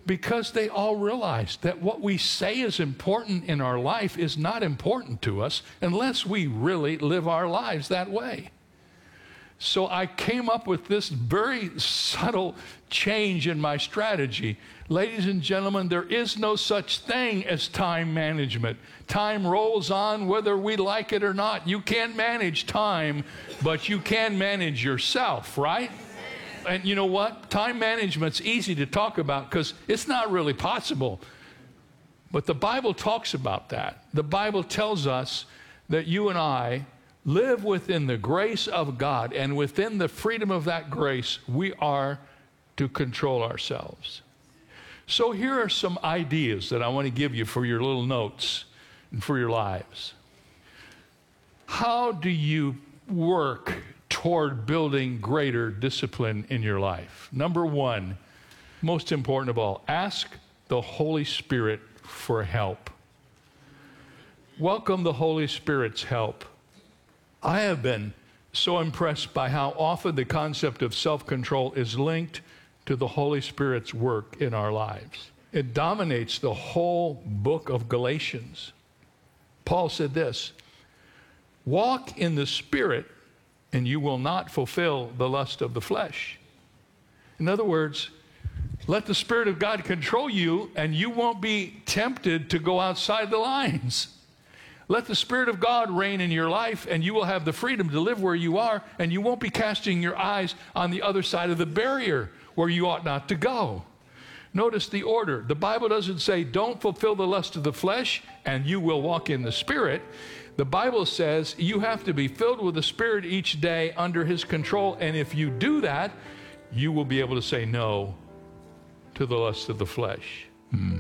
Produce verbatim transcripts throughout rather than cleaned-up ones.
Because they all realize that what we say is important in our life is not important to us unless we really live our lives that way. So I came up with this very subtle change in my strategy. Ladies and gentlemen, there is no such thing as time management. Time rolls on whether we like it or not. You can't manage time, but you can manage yourself, right? And you know what? Time management's easy to talk about because it's not really possible. But the Bible talks about that. The Bible tells us that you and I live within the grace of God, and within the freedom of that grace, we are to control ourselves. So here are some ideas that I want to give you for your little notes and for your lives. How do you work toward building greater discipline in your life? Number one, most important of all, ask the Holy Spirit for help. Welcome the Holy Spirit's help. I have been so impressed by how often the concept of self-control is linked to the Holy Spirit's work in our lives. It dominates the whole book of Galatians. Paul said this, "Walk in the Spirit, and you will not fulfill the lust of the flesh." In other words, let the Spirit of God control you, and you won't be tempted to go outside the lines. Let the Spirit of God reign in your life, and you will have the freedom to live where you are, and you won't be casting your eyes on the other side of the barrier where you ought not to go. Notice the order. The Bible doesn't say, don't fulfill the lust of the flesh, and you will walk in the Spirit. The Bible says you have to be filled with the Spirit each day under His control, and if you do that, you will be able to say no to the lust of the flesh. Hmm.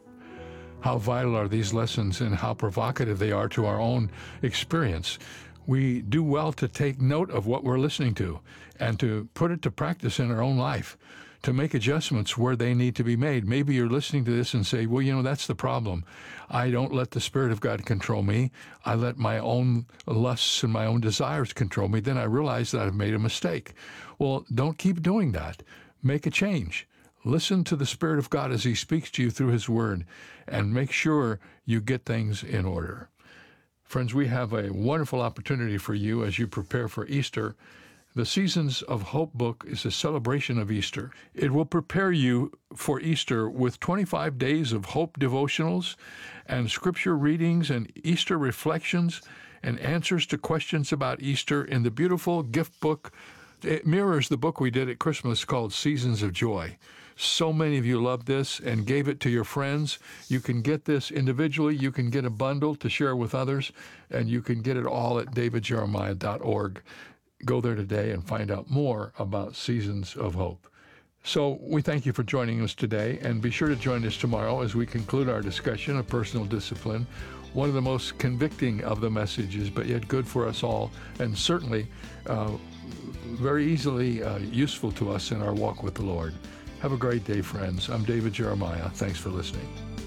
How vital are these lessons and how provocative they are to our own experience. We do well to take note of what we're listening to and to put it to practice in our own life, to make adjustments where they need to be made. Maybe you're listening to this and say, well, you know, that's the problem. I don't let the Spirit of God control me. I let my own lusts and my own desires control me. Then I realize that I've made a mistake. Well, don't keep doing that. Make a change. Listen to the Spirit of God as He speaks to you through His Word, and make sure you get things in order. Friends, we have a wonderful opportunity for you as you prepare for Easter. The Seasons of Hope book is a celebration of Easter. It will prepare you for Easter with twenty-five days of hope devotionals and scripture readings and Easter reflections and answers to questions about Easter in the beautiful gift book. It mirrors the book we did at Christmas called Seasons of Joy. So many of you loved this and gave it to your friends. You can get this individually. You can get a bundle to share with others, and you can get it all at david jeremiah dot org. Go there today and find out more about Seasons of Hope. So we thank you for joining us today, and be sure to join us tomorrow as we conclude our discussion of personal discipline, one of the most convicting of the messages, but yet good for us all, and certainly uh, very easily uh, useful to us in our walk with the Lord. Have a great day, friends. I'm David Jeremiah. Thanks for listening.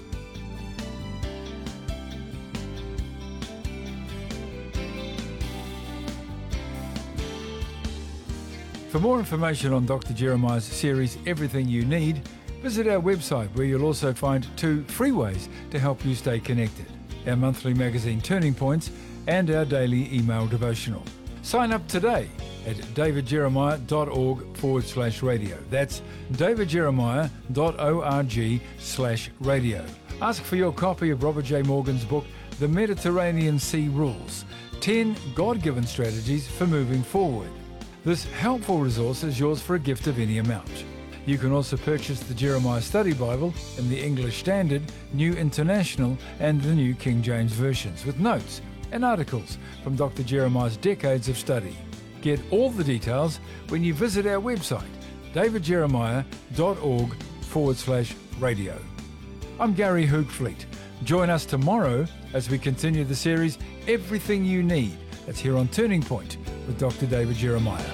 For more information on Doctor Jeremiah's series, Everything You Need, visit our website, where you'll also find two free ways to help you stay connected: our monthly magazine Turning Points and our daily email devotional. Sign up today at davidjeremiah.org forward slash radio. That's davidjeremiah.org slash radio. Ask for your copy of Robert J. Morgan's book, The Mediterranean Sea Rules, ten God-given strategies for moving forward. This helpful resource is yours for a gift of any amount. You can also purchase the Jeremiah Study Bible in the English Standard, New International, and the New King James versions, with notes and articles from Doctor Jeremiah's decades of study. Get all the details when you visit our website, davidjeremiah.org forward slash radio. I'm Gary Hoogfleet. Join us tomorrow as we continue the series, Everything You Need. That's here on Turning Point with Doctor David Jeremiah.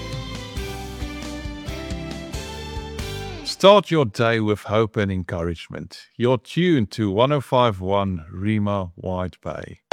Start your day with hope and encouragement. You're tuned to one oh five point one Rhema White Bay.